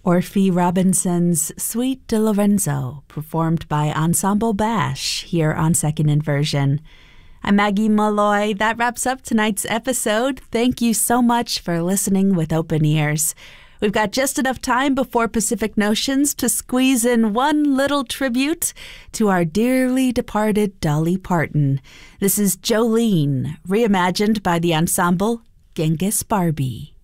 Orphy Robinson's Suite de Lorenzo, performed by Ensemble Bash here on Second Inversion. I'm Maggie Malloy. That wraps up tonight's episode. Thank you so much for listening with open ears. We've got just enough time before Pacific Notions to squeeze in one little tribute to our dearly departed Dolly Parton. This is Jolene, reimagined by the ensemble Genghis Barbie.